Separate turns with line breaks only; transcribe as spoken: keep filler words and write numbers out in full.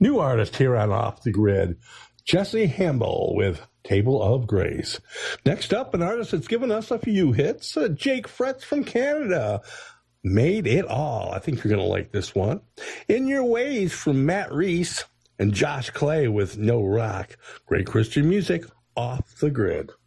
New artist here on Off the Grid, Jesse Hamble with Table of Grace. Next up, an artist that's given us a few hits, uh, Jake Fretz from Canada. Made It All. I think you're going to like this one. In Your Ways from Matt Reese and Josh Clay with No Rock. Great Christian music, Off the Grid.